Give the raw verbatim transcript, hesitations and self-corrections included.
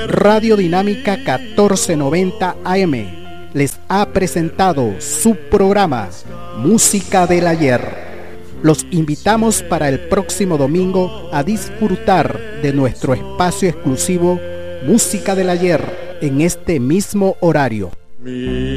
Radio Dinámica catorce noventa A M les ha presentado su programa Música del Ayer. Los invitamos para el próximo domingo a disfrutar de nuestro espacio exclusivo Música del Ayer en este mismo horario.